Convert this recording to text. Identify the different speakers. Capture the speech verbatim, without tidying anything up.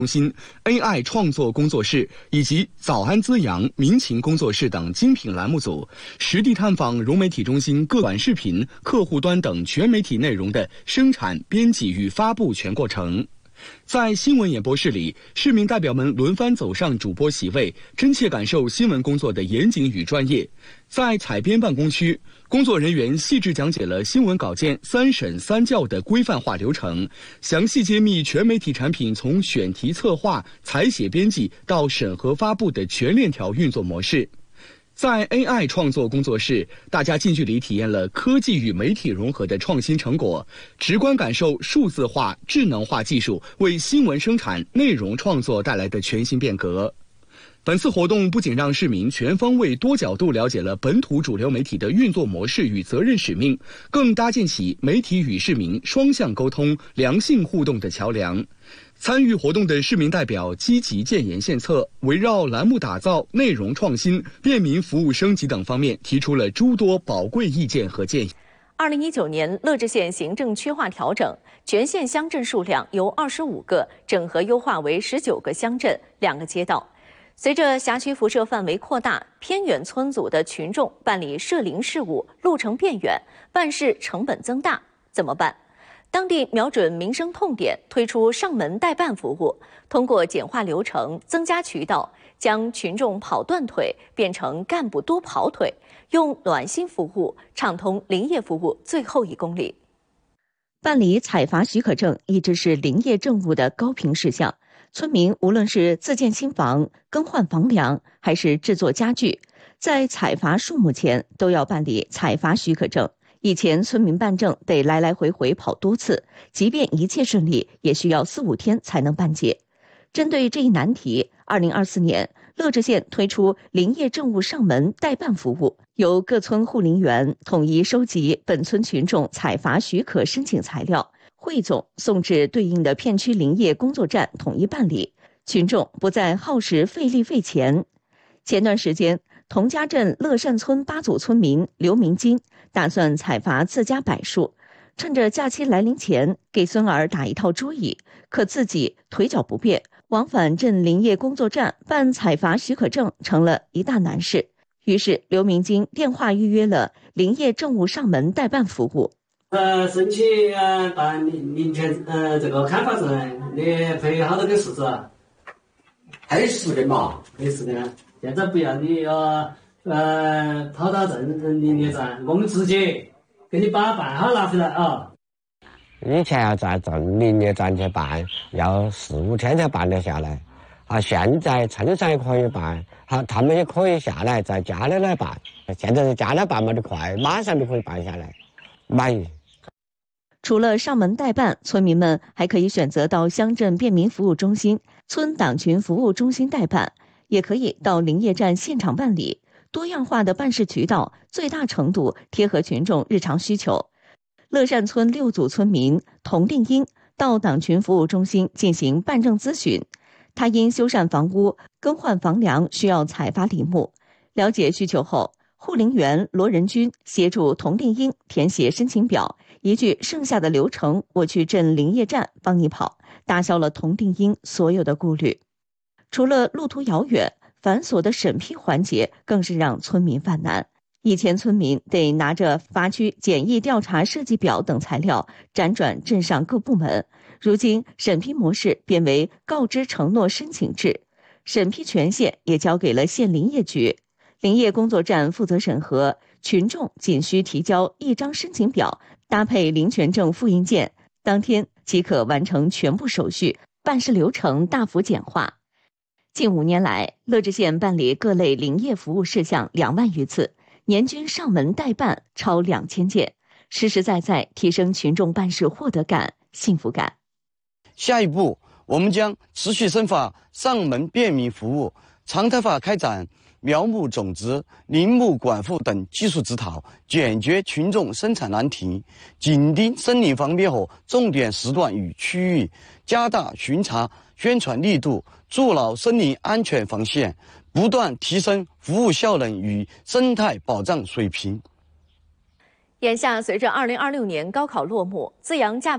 Speaker 1: 中心、A I 创作工作室以及早安滋养、民情工作室等精品栏目组，实地探访融媒体中心各短视频、客户端等全媒体内容的生产、编辑与发布全过程。在新闻演播室里，市民代表们轮番走上主播席位，真切感受新闻工作的严谨与专业。在采编办公区，工作人员细致讲解了新闻稿件三审三校的规范化流程，详细揭秘全媒体产品从选题策划、采写编辑到审核发布的全链条运作模式。在 A I 创作工作室，大家近距离体验了科技与媒体融合的创新成果，直观感受数字化、智能化技术为新闻生产、内容创作带来的全新变革。本次活动不仅让市民全方位、多角度了解了本土主流媒体的运作模式与责任使命，更搭建起媒体与市民双向沟通、良性互动的桥梁。参与活动的市民代表积极建言献策，围绕栏目打造、内容创新、便民服务升级等方面提出了诸多宝贵意见和建议。
Speaker 2: 二零一九年乐至县行政区划调整，全县乡镇数量由二十五个整合优化为十九个乡镇、两个街道。随着辖区辐射范围扩大，偏远村组的群众办理社邻事务路程变远，办事成本增大，怎么办？当地瞄准民生痛点，推出上门代办服务，通过简化流程、增加渠道，将群众跑断腿变成干部多跑腿，用暖心服务畅通林业服务最后一公里。
Speaker 3: 办理采伐许可证一直是林业政务的高频事项，村民无论是自建新房、更换房梁，还是制作家具，在采伐树木前都要办理采伐许可证。以前村民办证得来来回回跑多次，即便一切顺利，也需要四五天才能办结。针对这一难题，二零二四年乐至县推出林业政务上门代办服务，由各村护林员统一收集本村群众采伐许可申请材料，汇总送至对应的片区林业工作站统一办理，群众不再耗时费力费钱。前段时间，同家镇乐善村八组村民刘明金打算采伐自家柏树，趁着假期来临前给孙儿打一套桌椅，可自己腿脚不便，往返镇林业工作站办采伐许可证成了一大难事。于是刘明金电话预约了林业政务上门代办服务。
Speaker 4: 呃，申请呃办林林权呃这个开发证，你费好多个时子？
Speaker 5: 还十天嘛？
Speaker 4: 还十天。现在不要你要呃跑到镇林业站，我们直接给你把办好拿回来啊。
Speaker 5: 以前要在镇林业站去办，要四五天才办得下来。啊，现在村上也可以办，好，他们也可以下来在家里来办。现在在家里办嘛就快，马上就可以办下来，满意。
Speaker 3: 除了上门代办，村民们还可以选择到乡镇便民服务中心、村党群服务中心代办，也可以到林业站现场办理。多样化的办事渠道，最大程度贴合群众日常需求。乐善村六组村民童令英到党群服务中心进行办证咨询，他因修缮房屋、更换房梁需要采伐林木，了解需求后，护林员罗仁军协助童令英填写申请表，一句剩下的流程我去镇林业站帮你跑，打消了童令英所有的顾虑。除了路途遥远，繁琐的审批环节更是让村民犯难。以前村民得拿着伐区简易调查设计表等材料辗转镇上各部门，如今审批模式变为告知承诺申请制，审批权限也交给了县林业局。林业工作站负责审核，群众仅需提交一张申请表，搭配林权证复印件，当天即可完成全部手续，办事流程大幅简化。近五年来，乐至县办理各类林业服务事项两万余次，年均上门代办超两千件，实实在在提升群众办事获得感、幸福感。
Speaker 6: 下一步，我们将持续深化上门便民服务，常态化开展苗木种植、林木管护等技术指导，解决群众生产难题，紧盯森林方面和重点时段与区域，加大巡查宣传力度，筑牢森林安全防线，不断提升服务效能与生态保障水平。
Speaker 2: 眼下，随着二零二六年高考落幕，资阳驾